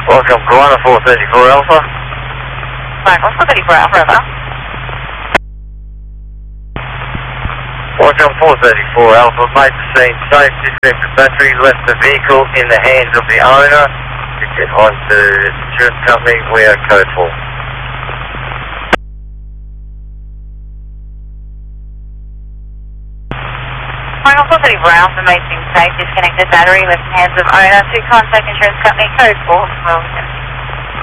Welcome, Koala 434 Alpha. Right, 434 Alpha, over. Welcome, 434 Alpha. Made the scene safe. Disconnected battery. Left the vehicle in the hands of the owner. To get on to the insurance company. We are code 4. Final 434 Alpha, made scene safe. Disconnected battery. Left in hands of owner. To contact insurance company, code 4. Well,